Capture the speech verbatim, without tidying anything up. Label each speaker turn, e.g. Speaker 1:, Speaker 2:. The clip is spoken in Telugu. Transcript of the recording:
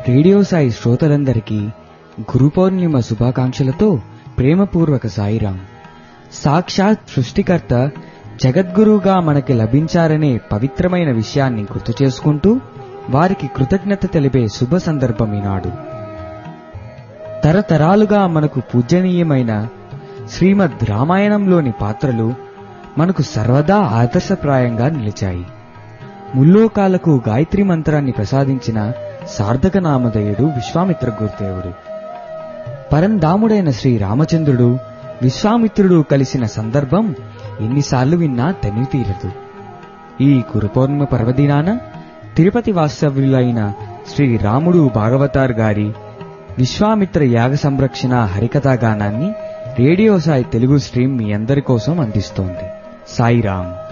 Speaker 1: రేడియో సాయి శ్రోతలందరికీ గురు పౌర్ణిమ శుభాకాంక్షలతో ప్రేమపూర్వక సాయిరాం. సాక్షాత్ సృష్టికర్త జగద్గురువుగా మనకి లభించారనే పవిత్రమైన విషయాన్ని గుర్తు చేసుకుంటూ వారికి కృతజ్ఞత తెలిపే శుభ సందర్భం ఈనాడు. తరతరాలుగా మనకు పూజనీయమైన శ్రీమద్ రామాయణంలోని పాత్రలు మనకు సర్వదా ఆదర్శప్రాయంగా నిలిచాయి. ముల్లోకాలకు గాయత్రి మంత్రాన్ని ప్రసాదించిన సార్థక నామధేయుడు విశ్వామిత్ర గురుదేవుడు. పరంధాముడైన శ్రీ రామచంద్రుడు విశ్వామిత్రుడు కలిసిన సందర్భం ఎన్నిసార్లు విన్నా తనివి తీరదు. ఈ గురు పౌర్ణిమ పర్వదినాన తిరుపతి వాస్తవ్యులైన శ్రీ రాముడు భాగవతార్ గారి విశ్వామిత్ర యాగ సంరక్షణ హరికథాగానాన్ని రేడియో సాయి తెలుగు స్ట్రీమ్ మీ అందరి కోసం అందిస్తోంది. సాయిరాం.